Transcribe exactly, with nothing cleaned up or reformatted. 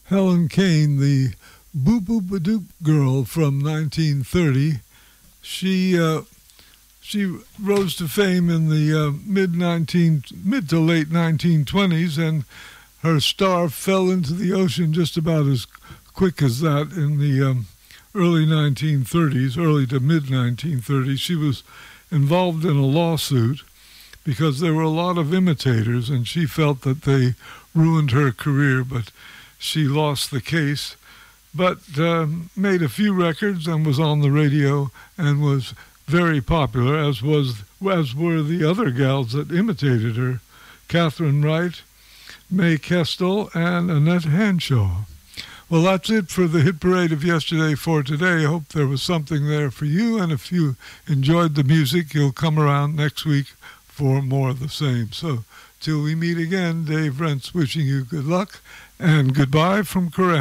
Helen Kane, the Boop Boop a Doop girl from nineteen thirty. She uh, she rose to fame in the uh, mid nineteen mid to late nineteen twenties, and her star fell into the ocean just about as quick as that in the um, early nineteen thirties, early to mid nineteen thirties. She was involved in a lawsuit because there were a lot of imitators, and she felt that they ruined her career, but she lost the case, but um, made a few records and was on the radio and was very popular, as was as were the other gals that imitated her, Catherine Wright, Mae Kestel, and Annette Hanshaw. Well, that's it for the Hit Parade of yesterday for today. I hope there was something there for you, and if you enjoyed the music, you'll come around next week for more of the same. So till we meet again, Dave Rentz wishing you good luck, and goodbye from Korea.